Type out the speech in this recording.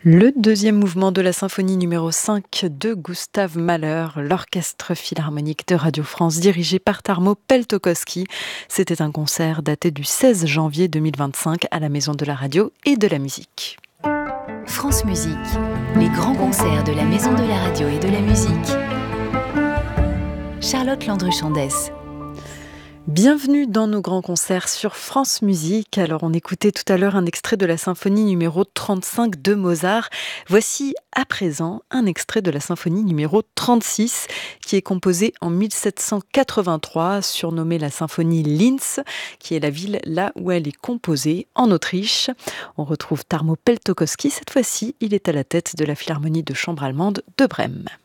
Le deuxième mouvement de la symphonie numéro 5 de Gustav Mahler, l'orchestre philharmonique de Radio France dirigé par Tarmo Peltokoski. C'était un concert daté du 16 janvier 2025 à la Maison de la Radio et de la Musique. France Musique, les grands concerts de la Maison de la Radio et de la Musique. Charlotte Landru-Chandès. Bienvenue dans nos grands concerts sur France Musique. Alors on écoutait tout à l'heure un extrait de la symphonie numéro 35 de Mozart. Voici à présent un extrait de la symphonie numéro 36 qui est composée en 1783, surnommée la symphonie Linz, qui est la ville là où elle est composée, en Autriche. On retrouve Tarmo Peltokoski, cette fois-ci il est à la tête de la philharmonie de chambre allemande de Brême.